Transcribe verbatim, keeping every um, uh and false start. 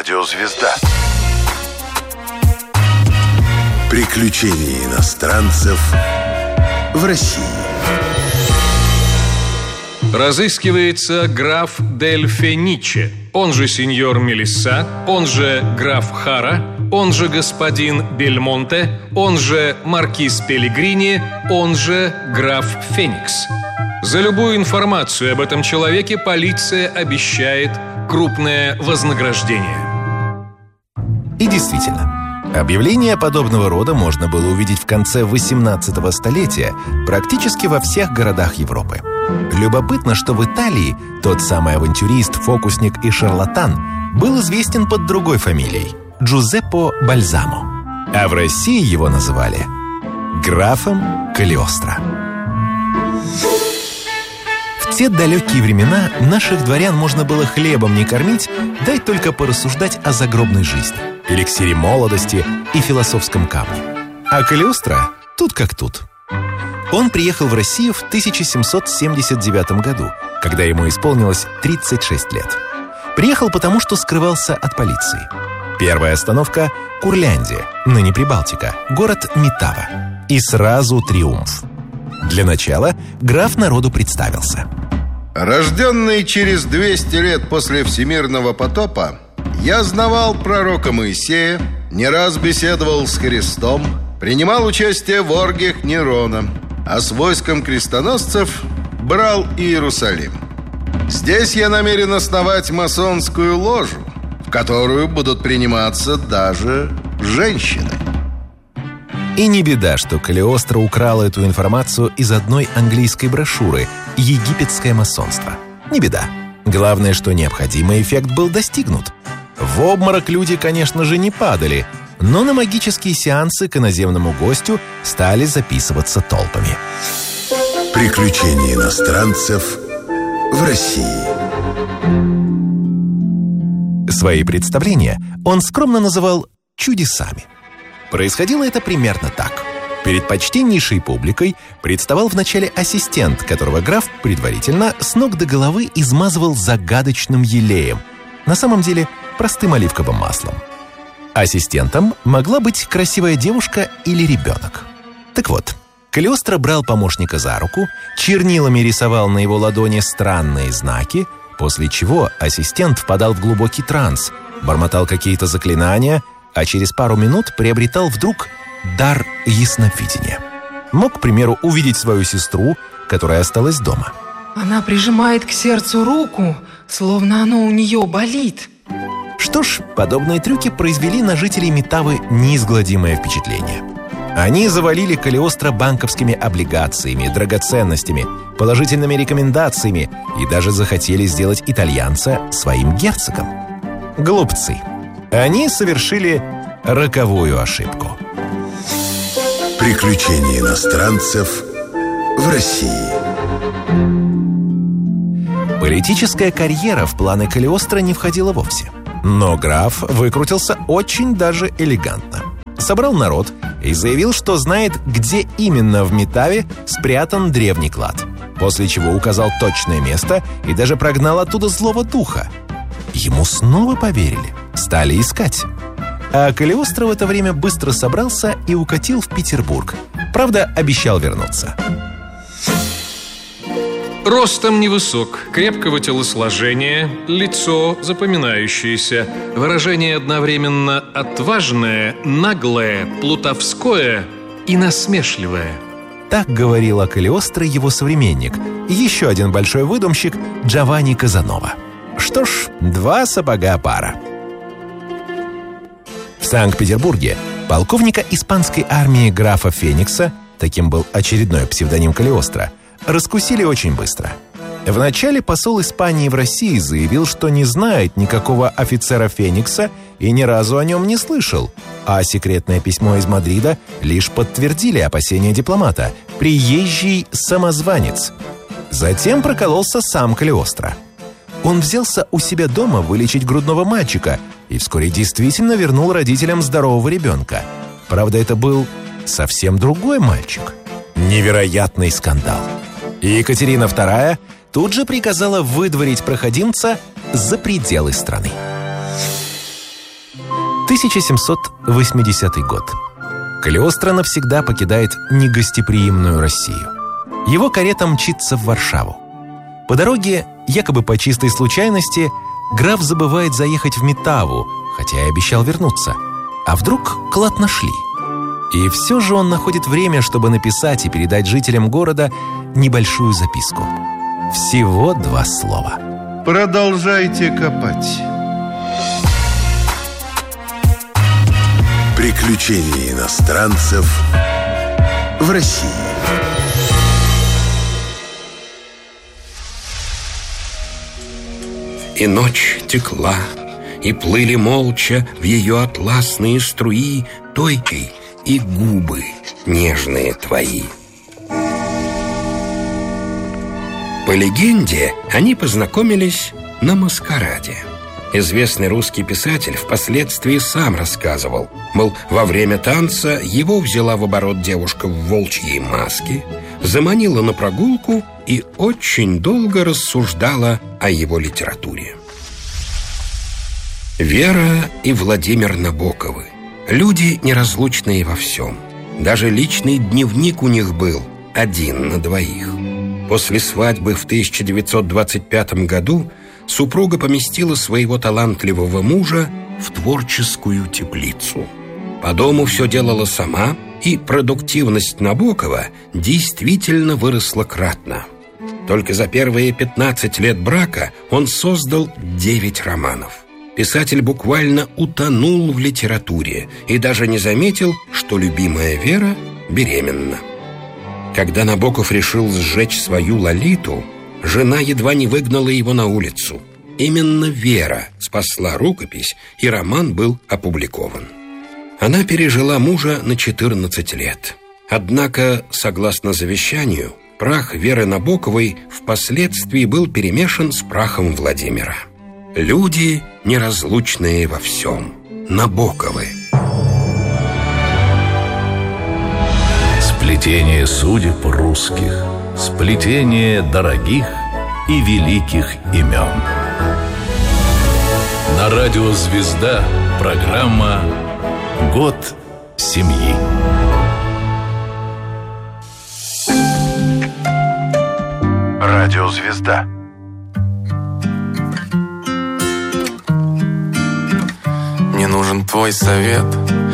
Радиозвезда. Приключения иностранцев в России. Разыскивается граф Дель Фениче, он же сеньор Мелисса, он же граф Хара, он же господин Бельмонте, он же маркиз Пеллегрини, он же граф Феникс. За любую информацию об этом человеке полиция обещает крупное вознаграждение. И действительно, объявление подобного рода можно было увидеть в конце восемнадцатого столетия практически во всех городах Европы. Любопытно, что в Италии тот самый авантюрист, фокусник и шарлатан был известен под другой фамилией – Джузеппе Бальзамо. А в России его называли графом Калиостро. В те далекие времена наших дворян можно было хлебом не кормить, дай только порассуждать о загробной жизни, эликсире молодости и философском камне. А Калиостро тут как тут. Он приехал в Россию в тысяча семьсот семьдесят девятом году, когда ему исполнилось тридцать шесть лет. Приехал потому, что скрывался от полиции. Первая остановка – Курляндия, ныне Прибалтика, город Метава. И сразу триумф. Для начала граф народу представился. Рожденный через двести лет после всемирного потопа, я знавал пророка Моисея, не раз беседовал с Христом, принимал участие в оргиях Нерона, а с войском крестоносцев брал Иерусалим. Здесь я намерен основать масонскую ложу, в которую будут приниматься даже женщины. И не беда, что Калиостро украл эту информацию из одной английской брошюры «Египетское масонство». Не беда. Главное, что необходимый эффект был достигнут. В обморок люди, конечно же, не падали, но на магические сеансы к иноземному гостю стали записываться толпами. Приключения иностранцев в России. Свои представления он скромно называл «чудесами». Происходило это примерно так. Перед почтеннейшей публикой представал вначале ассистент, которого граф предварительно с ног до головы измазывал загадочным елеем, на самом деле простым оливковым маслом. Ассистентом могла быть красивая девушка или ребенок. Так вот, Калиостро брал помощника за руку, чернилами рисовал на его ладони странные знаки, после чего ассистент впадал в глубокий транс, бормотал какие-то заклинания, а через пару минут приобретал вдруг дар ясновидения. Мог, к примеру, увидеть свою сестру, которая осталась дома. Она прижимает к сердцу руку, словно оно у нее болит. Что ж, подобные трюки произвели на жителей Метавы неизгладимое впечатление. Они завалили Калиостро банковскими облигациями, драгоценностями, положительными рекомендациями и даже захотели сделать итальянца своим герцогом. Глупцы. Они совершили роковую ошибку. Приключения иностранцев в России. Политическая карьера в планы Калиостро не входила вовсе. Но граф выкрутился очень даже элегантно. Собрал народ и заявил, что знает, где именно в Метаве спрятан древний клад. После чего указал точное место и даже прогнал оттуда злого духа. Ему снова поверили, стали искать. А Калиостро в это время быстро собрался и укатил в Петербург. Правда, обещал вернуться. Ростом невысок, крепкого телосложения, лицо запоминающееся, выражение одновременно отважное, наглое, плутовское и насмешливое. Так говорил о Калиостро его современник, еще один большой выдумщик Джованни Казанова. Что ж, два сапога пара. В Санкт-Петербурге полковника испанской армии графа Феникса, таким был очередной псевдоним Калиостро, раскусили очень быстро. Вначале посол Испании в России заявил, что не знает никакого офицера Феникса и ни разу о нем не слышал, а секретное письмо из Мадрида лишь подтвердили опасения дипломата – приезжий самозванец. Затем прокололся сам Калиостро. Он взялся у себя дома вылечить грудного мальчика и вскоре действительно вернул родителям здорового ребенка. Правда, это был совсем другой мальчик. Невероятный скандал. И Екатерина вторая тут же приказала выдворить проходимца за пределы страны. тысяча семьсот восьмидесятый год. Калиостро навсегда покидает негостеприимную Россию. Его карета мчится в Варшаву. По дороге, якобы по чистой случайности, граф забывает заехать в Метаву, хотя и обещал вернуться. А вдруг клад нашли? И все же он находит время, чтобы написать и передать жителям города небольшую записку. Всего два слова. Продолжайте копать. Приключения иностранцев в России. И ночь текла, и плыли молча в ее атласные струи тойкой и губы нежные твои. По легенде, они познакомились на маскараде. Известный русский писатель впоследствии сам рассказывал, мол, во время танца его взяла в оборот девушка в волчьей маске, заманила на прогулку и очень долго рассуждала о его литературе. Вера и Владимир Набоковы. Люди неразлучные во всем. Даже личный дневник у них был один на двоих. После свадьбы в тысяча девятьсот двадцать пятом году супруга поместила своего талантливого мужа в творческую теплицу. По дому все делала сама, и продуктивность Набокова действительно выросла кратно. Только за первые пятнадцать лет брака он создал девять романов. Писатель буквально утонул в литературе и даже не заметил, что любимая Вера беременна. Когда Набоков решил сжечь свою Лолиту, жена едва не выгнала его на улицу. Именно Вера спасла рукопись, и роман был опубликован. Она пережила мужа на четырнадцать лет. Однако, согласно завещанию, прах Веры Набоковой впоследствии был перемешан с прахом Владимира. Люди неразлучные во всем. Набоковы. Сплетение судеб русских, сплетение дорогих и великих имен. На радио «Звезда» программа «Год семьи». Радио «Звезда». Мне нужен твой совет,